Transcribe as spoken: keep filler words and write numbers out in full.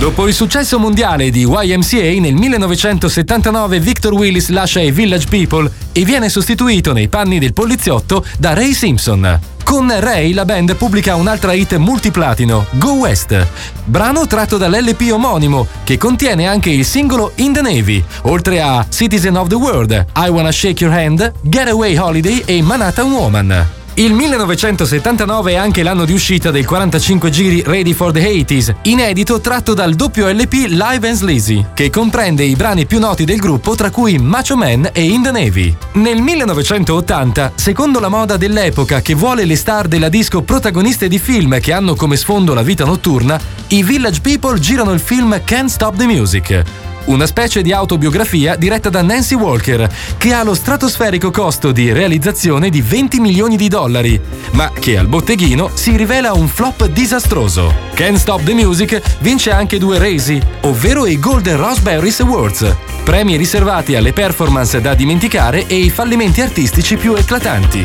Dopo il successo mondiale di Y M C A, nel millenovecentosettantanove Victor Willis lascia i Village People e viene sostituito nei panni del poliziotto da Ray Simpson. Con Ray la band pubblica un'altra hit multiplatino, Go West, brano tratto dall'L P omonimo, che contiene anche il singolo In the Navy, oltre a Citizen of the World, I Wanna Shake Your Hand, Getaway Holiday e Manhattan Woman. Il millenovecentosettantanove è anche l'anno di uscita del quarantacinque giri Ready for the ottanta, inedito tratto dal doppio L P Live and Sleazy, che comprende i brani più noti del gruppo, tra cui Macho Man e In the Navy. Nel millenovecentottanta, secondo la moda dell'epoca che vuole le star della disco protagoniste di film che hanno come sfondo la vita notturna, i Village People girano il film Can't Stop the Music, una specie di autobiografia diretta da Nancy Walker, che ha lo stratosferico costo di realizzazione di venti milioni di dollari, ma che al botteghino si rivela un flop disastroso. Can't Stop the Music vince anche due Razzie, ovvero i Golden Raspberries Awards, premi riservati alle performance da dimenticare e i fallimenti artistici più eclatanti.